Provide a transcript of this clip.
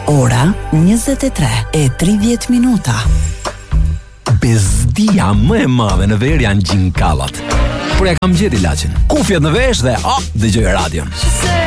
Ora 23:30. Bezdia më e madhe në verë janë gjinkallat. Por ja kam gjetë ilaçin. Kufjet në vesh dhe dëgjoj radion.